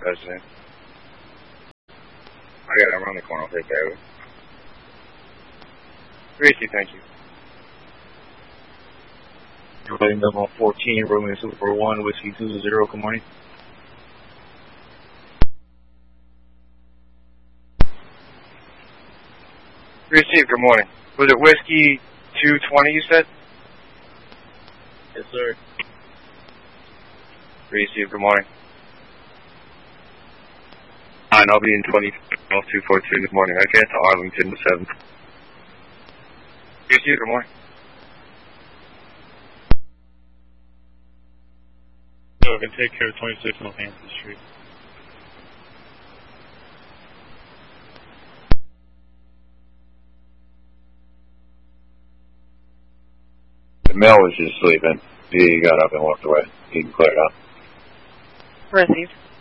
President. I got around the corner, I'll take care of it. Gracie, thank you. You're letting them on 14, Romeo Super 1, Whiskey 20, good morning. Received, good morning. Was it Whiskey 220 you said? Yes, sir. Received, good morning. And I'll be in 242, good morning. I get to Arlington the 7th. Received, good morning. So we can take care of 26 Northampton Street. Mel was just sleeping. He got up and walked away. He can clear it up. Received.